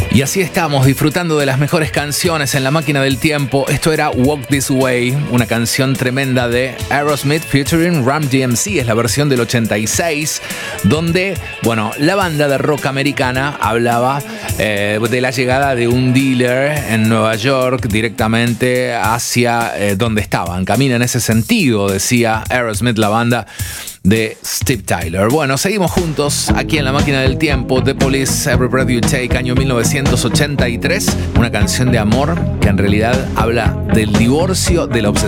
Y así estamos, disfrutando de las mejores canciones en la máquina del tiempo. Esto era Walk This Way, una canción tremenda de Aerosmith featuring Run DMC. Es la versión del 86, donde, bueno, la banda de rock americana hablaba de la llegada de un dealer en Nueva York directamente hacia donde estaban. Camina en ese sentido, decía Aerosmith, la banda de Steve Tyler. Bueno, seguimos juntos aquí en la máquina del tiempo. The Police, Every Breath You Take, año 1983. Una canción de amor que en realidad habla del divorcio, de la obsesión